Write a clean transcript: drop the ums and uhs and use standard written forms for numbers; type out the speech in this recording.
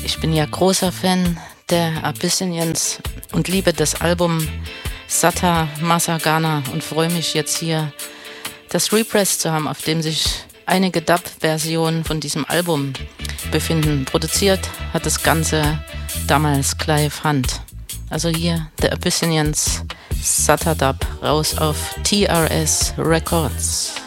Ich bin ja großer Fan der Abyssinians und liebe das Album Sata Masagana und freue mich jetzt hier, das Repress zu haben, auf dem sich einige Dub-Versionen von diesem Album befinden. Produziert hat das Ganze damals Clive Hunt. Also hier The Abyssinians Sata Dub raus auf TRS Records.